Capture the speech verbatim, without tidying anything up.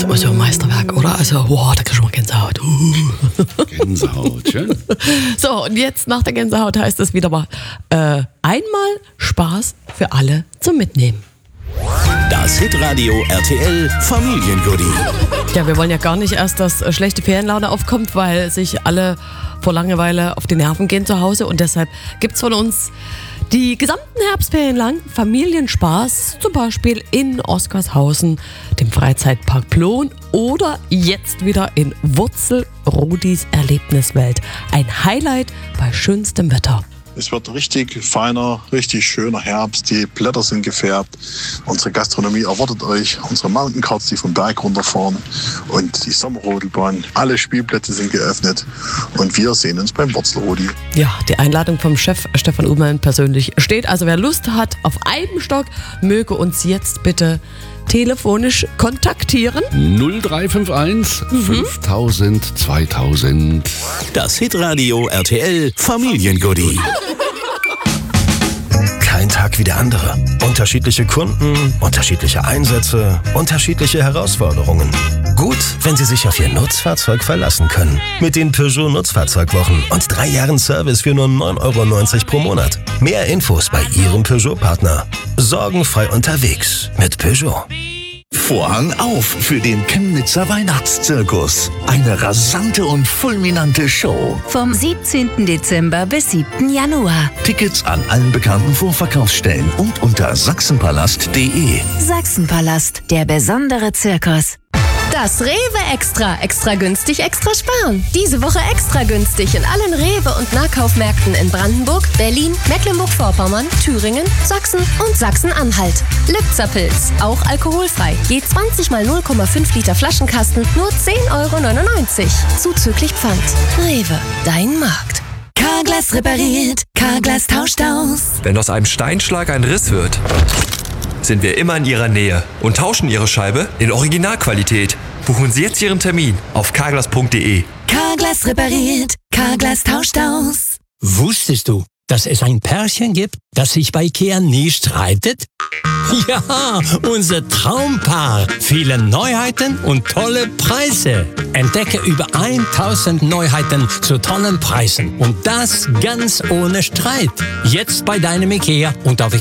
so, so ein Meisterwerk, oder? Also, wow, da krieg ich schon mal Gänsehaut. Uh. Gänsehaut, schön. So, und jetzt nach der Gänsehaut heißt es wieder mal, äh, einmal Spaß für alle zum Mitnehmen. Das Hitradio R T L Familiengoodie. Ja, wir wollen ja gar nicht erst, dass äh, schlechte Ferienlaune aufkommt, weil sich alle vor Langeweile auf die Nerven gehen zu Hause. Und deshalb gibt's von uns die gesamten Herbstferien lang Familienspaß, zum Beispiel in Oskarshausen, dem Freizeitpark Plon oder jetzt wieder in Wurzelrodis Erlebniswelt. Ein Highlight bei schönstem Wetter. Es wird richtig feiner, richtig schöner Herbst. Die Blätter sind gefärbt. Unsere Gastronomie erwartet euch. Unsere Mountaincards, die vom Berg runterfahren. Und die Sommerrodelbahn. Alle Spielplätze sind geöffnet. Und wir sehen uns beim Wurzelrodi. Ja, die Einladung vom Chef Stefan Uhmann persönlich steht. Also wer Lust hat auf Eibenstock, möge uns jetzt bitte telefonisch kontaktieren. null drei fünf eins Mhm. fünftausend zweitausend. Das Hitradio R T L Familiengoodie. Kein Tag wie der andere. Unterschiedliche Kunden, unterschiedliche Einsätze, unterschiedliche Herausforderungen. Gut, wenn Sie sich auf Ihr Nutzfahrzeug verlassen können. Mit den Peugeot Nutzfahrzeugwochen und drei Jahren Service für nur neun Euro neunzig pro Monat. Mehr Infos bei Ihrem Peugeot-Partner. Sorgenfrei unterwegs mit Peugeot. Vorhang auf für den Chemnitzer Weihnachtszirkus. Eine rasante und fulminante Show. Vom siebzehnten Dezember bis siebten Januar. Tickets an allen bekannten Vorverkaufsstellen und unter sachsenpalast punkt de. Sachsenpalast, der besondere Zirkus. Das Rewe Extra. Extra günstig, extra sparen. Diese Woche extra günstig in allen Rewe- und Nahkaufmärkten in Brandenburg, Berlin, Mecklenburg-Vorpommern, Thüringen, Sachsen und Sachsen-Anhalt. Lübzer-Pilz, auch alkoholfrei. Je zwanzig mal null Komma fünf Liter Flaschenkasten, nur zehn Euro neunundneunzig. Zuzüglich Pfand. Rewe, dein Markt. Carglass repariert, Carglass tauscht aus. Wenn aus einem Steinschlag ein Riss wird, sind wir immer in Ihrer Nähe und tauschen Ihre Scheibe in Originalqualität. Buchen Sie jetzt Ihren Termin auf carglass punkt de. Carglass repariert, Carglass tauscht aus. Wusstest du, dass es ein Pärchen gibt, das sich bei Ikea nie streitet? Ja, unser Traumpaar. Viele Neuheiten und tolle Preise. Entdecke über tausend Neuheiten zu tollen Preisen. Und das ganz ohne Streit. Jetzt bei deinem Ikea und auf